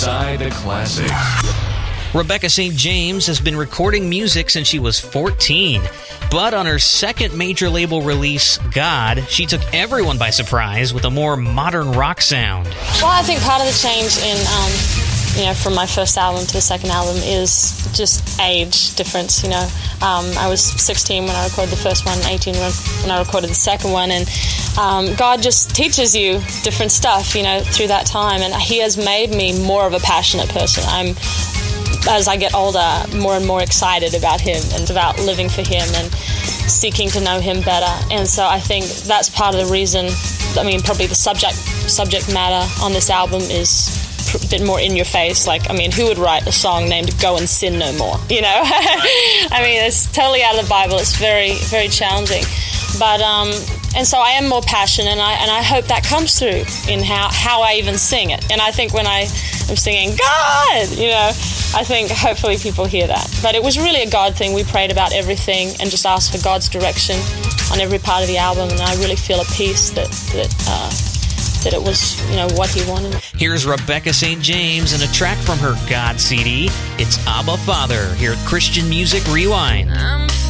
Inside the Classics. Rebecca St. James has been recording music since she was 14. But on her second major label release, God, she took everyone by surprise with a more modern rock sound. Well, I think part of the change in, from my first album to the second album is just age difference, I was 16 when I recorded the first one, 18 when I recorded the second one, and God just teaches you different stuff, through that time, and He has made me more of a passionate person. As I get older, more and more excited about Him and about living for Him and seeking to know Him better. And so I think that's part of the reason, probably the subject matter on this album is a bit more in your face. Who would write a song named Go and Sin No More? It's totally out of the Bible. It's very, very challenging. But, and so I am more passionate, and I hope that comes through in how I even sing it. And I think when I am singing, God, I think hopefully people hear that. But it was really a God thing. We prayed about everything and just asked for God's direction on every part of the album, and I really feel a peace that it was, what He wanted. Here's Rebecca St. James and a track from her God CD. It's Abba Father here at Christian Music Rewind.